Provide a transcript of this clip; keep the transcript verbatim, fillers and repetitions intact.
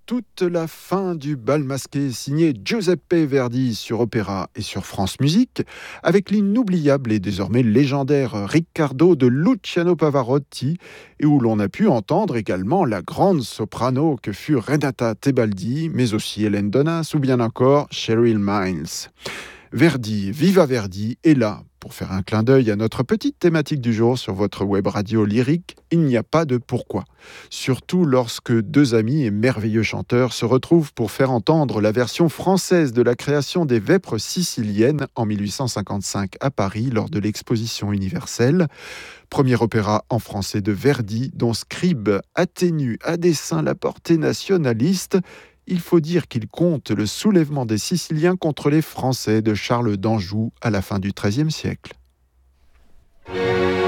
toute la fin du bal masqué signé Giuseppe Verdi sur Opéra et sur France Musique, avec l'inoubliable et désormais légendaire Riccardo de Luciano Pavarotti, et où l'on a pu entendre également la grande soprano que fut Renata Tebaldi, mais aussi Hélène Donas ou bien encore Cheryl Miles. Verdi, Viva Verdi, est là pour faire un clin d'œil à notre petite thématique du jour sur votre web radio lyrique. Il n'y a pas de pourquoi. Surtout lorsque deux amis et merveilleux chanteurs se retrouvent pour faire entendre la version française de la création des Vêpres siciliennes en mille huit cent cinquante-cinq à Paris lors de l'exposition universelle. Premier opéra en français de Verdi dont Scribe atténue à dessein la portée nationaliste. Il faut dire qu'il compte le soulèvement des Siciliens contre les Français de Charles d'Anjou à la fin du treizième siècle.